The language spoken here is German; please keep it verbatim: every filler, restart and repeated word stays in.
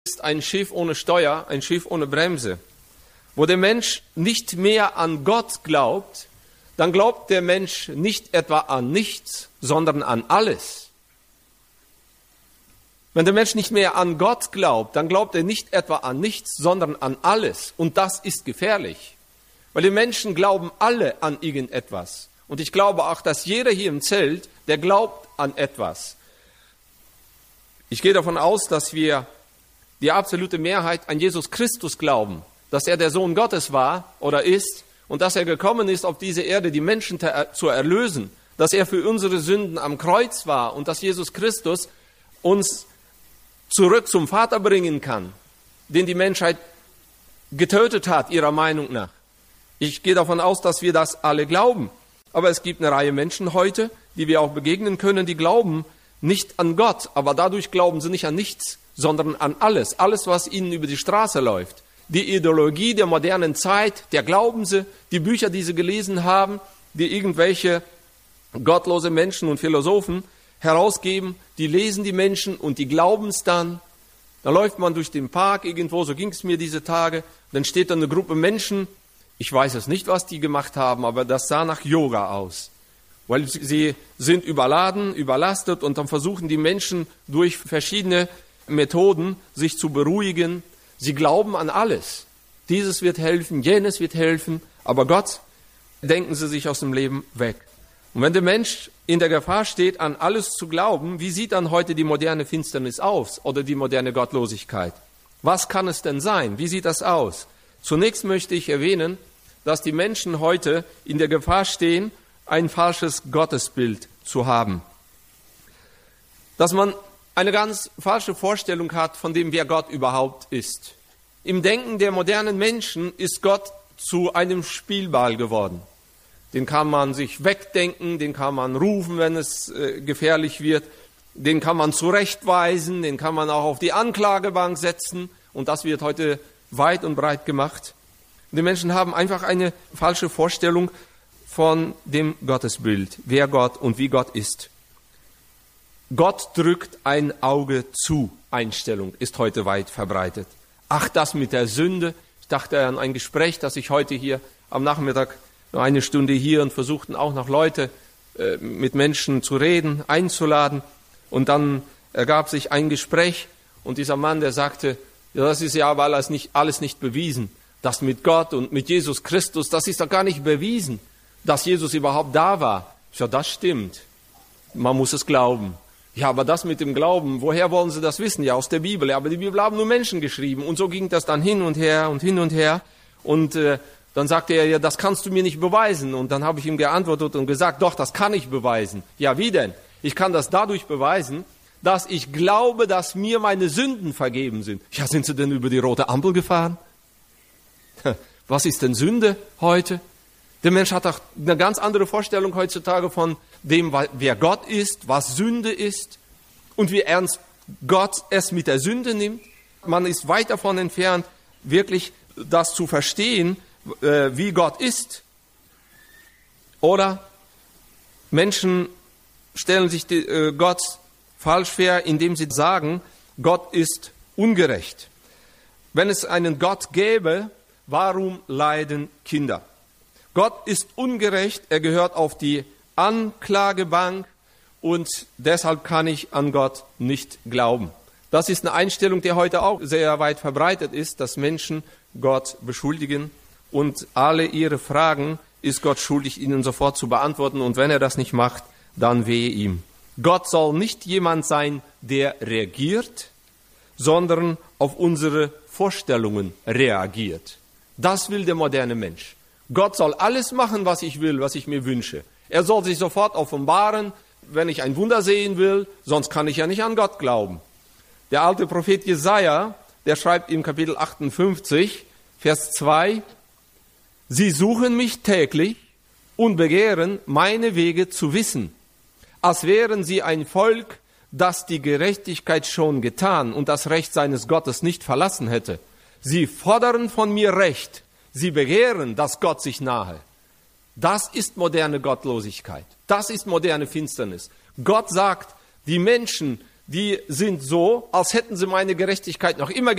ist ein Schiff ohne Steuer, ein Schiff ohne Bremse. Wo der Mensch nicht mehr an Gott glaubt, dann glaubt der Mensch nicht etwa an nichts, sondern an alles. Wenn der Mensch nicht mehr an Gott glaubt, dann glaubt er nicht etwa an nichts, sondern an alles. Und das ist gefährlich, weil die Menschen glauben alle an irgendetwas. Und ich glaube auch, dass jeder hier im Zelt, der glaubt an etwas. Ich gehe davon aus, dass wir die absolute Mehrheit an Jesus Christus glauben, dass er der Sohn Gottes war oder ist und dass er gekommen ist auf diese Erde, die Menschen zu erlösen, dass er für unsere Sünden am Kreuz war und dass Jesus Christus uns zurück zum Vater bringen kann, den die Menschheit getötet hat, ihrer Meinung nach. Ich gehe davon aus, dass wir das alle glauben. Aber es gibt eine Reihe Menschen heute, die wir auch begegnen können, die glauben nicht an Gott, aber dadurch glauben sie nicht an nichts, sondern an alles. Alles, was ihnen über die Straße läuft. Die Ideologie der modernen Zeit, der glauben sie, die Bücher, die sie gelesen haben, die irgendwelche gottlose Menschen und Philosophen herausgeben, die lesen die Menschen und die glauben es dann. Da läuft man durch den Park irgendwo, so ging es mir diese Tage, dann steht da eine Gruppe Menschen, ich weiß es nicht, was die gemacht haben, aber das sah nach Yoga aus. Weil sie sind überladen, überlastet und dann versuchen die Menschen durch verschiedene Methoden sich zu beruhigen. Sie glauben an alles. Dieses wird helfen, jenes wird helfen, aber Gott denken sie sich aus dem Leben weg. Und wenn der Mensch in der Gefahr steht, an alles zu glauben, wie sieht dann heute die moderne Finsternis aus oder die moderne Gottlosigkeit? Was kann es denn sein? Wie sieht das aus? Zunächst möchte ich erwähnen, dass die Menschen heute in der Gefahr stehen, ein falsches Gottesbild zu haben. Dass man eine ganz falsche Vorstellung hat von dem, wer Gott überhaupt ist. Im Denken der modernen Menschen ist Gott zu einem Spielball geworden. Den kann man sich wegdenken, den kann man rufen, wenn es äh, gefährlich wird, den kann man zurechtweisen, den kann man auch auf die Anklagebank setzen und das wird heute weit und breit gemacht. Die Menschen haben einfach eine falsche Vorstellung von dem Gottesbild, wer Gott und wie Gott ist. Gott drückt ein Auge zu, Einstellung ist heute weit verbreitet. Ach, das mit der Sünde. Ich dachte an ein Gespräch, das ich heute hier am Nachmittag nur eine Stunde hier und versuchten auch noch Leute äh, mit Menschen zu reden, einzuladen. Und dann ergab sich ein Gespräch und dieser Mann, der sagte, ja, das ist ja aber alles nicht, alles nicht bewiesen. Das mit Gott und mit Jesus Christus, das ist doch gar nicht bewiesen, dass Jesus überhaupt da war. Ich sage, das stimmt. Man muss es glauben. Ja, aber das mit dem Glauben, woher wollen Sie das wissen? Ja, aus der Bibel. Ja, aber die Bibel haben nur Menschen geschrieben. Und so ging das dann hin und her und hin und her. Und äh, dann sagte er, ja, das kannst du mir nicht beweisen. Und dann habe ich ihm geantwortet und gesagt, doch, das kann ich beweisen. Ja, wie denn? Ich kann das dadurch beweisen, dass ich glaube, dass mir meine Sünden vergeben sind. Ja, sind Sie denn über die rote Ampel gefahren? Was ist denn Sünde heute? Der Mensch hat auch eine ganz andere Vorstellung heutzutage von dem, wer Gott ist, was Sünde ist und wie ernst Gott es mit der Sünde nimmt. Man ist weit davon entfernt, wirklich das zu verstehen, wie Gott ist. Oder Menschen stellen sich Gott falsch vor, indem sie sagen, Gott ist ungerecht. Wenn es einen Gott gäbe, warum leiden Kinder? Gott ist ungerecht, er gehört auf die Anklagebank und deshalb kann ich an Gott nicht glauben. Das ist eine Einstellung, die heute auch sehr weit verbreitet ist, dass Menschen Gott beschuldigen und alle ihre Fragen ist Gott schuldig, ihnen sofort zu beantworten und wenn er das nicht macht, dann wehe ihm. Gott soll nicht jemand sein, der reagiert, sondern auf unsere Vorstellungen reagiert. Das will der moderne Mensch. Gott soll alles machen, was ich will, was ich mir wünsche. Er soll sich sofort offenbaren, wenn ich ein Wunder sehen will, sonst kann ich ja nicht an Gott glauben. Der alte Prophet Jesaja, der schreibt im Kapitel achtundfünfzig, Vers zwei, Sie suchen mich täglich und begehren, meine Wege zu wissen, als wären sie ein Volk, das die Gerechtigkeit schon getan und das Recht seines Gottes nicht verlassen hätte. Sie fordern von mir Recht, sie begehren, dass Gott sich nahe. Das ist moderne Gottlosigkeit. Das ist moderne Finsternis. Gott sagt, die Menschen, die sind so, als hätten sie meine Gerechtigkeit noch immer